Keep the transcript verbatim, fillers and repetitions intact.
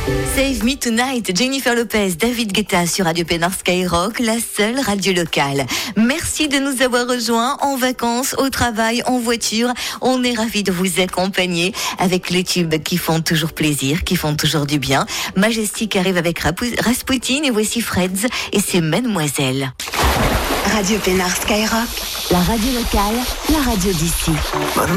Save Me Tonight, Jennifer Lopez, David Guetta sur Radio Pénard Skyrock, la seule radio locale. Merci de nous avoir rejoints en vacances, au travail, en voiture. On est ravis de vous accompagner avec les tubes qui font toujours plaisir, qui font toujours du bien. Majestic arrive avec Rasputin et voici Freds et c'est Mademoiselle. Radio Pénard Skyrock, la radio locale, la radio d'ici.